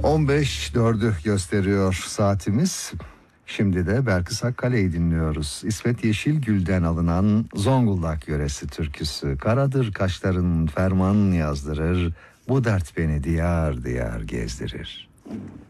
15.04'ü gösteriyor saatimiz. Şimdi de Belkıs Akkale'yi dinliyoruz. İsmet Yeşilgül'den alınan Zonguldak yöresi türküsü. Karadır kaşların ferman yazdırır, bu dert beni diyar diyar gezdirir.